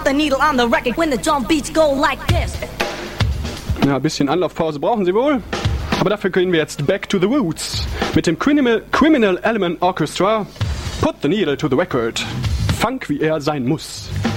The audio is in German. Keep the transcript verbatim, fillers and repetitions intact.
the needle on the record when the drum beats go like this. Ja, ein bisschen Anlaufpause brauchen Sie wohl. Aber dafür gehen wir jetzt back to the roots. Mit dem Criminal, Criminal Element Orchestra. Put the needle to the record. Funk, wie er sein muss.